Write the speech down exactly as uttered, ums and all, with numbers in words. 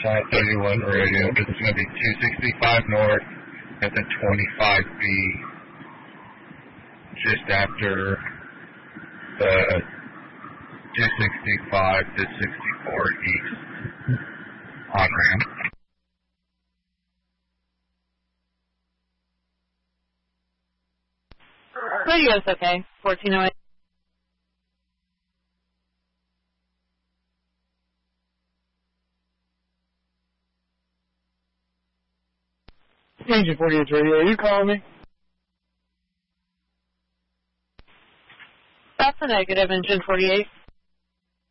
Channel thirty-one radio. This is going to be two sixty-five north at the twenty-five B, just after the two sixty-five to sixty-four east on ramp. Radio's okay. fourteen oh eight. Engine forty-eight radio, are you calling me? That's a negative, Engine forty-eight.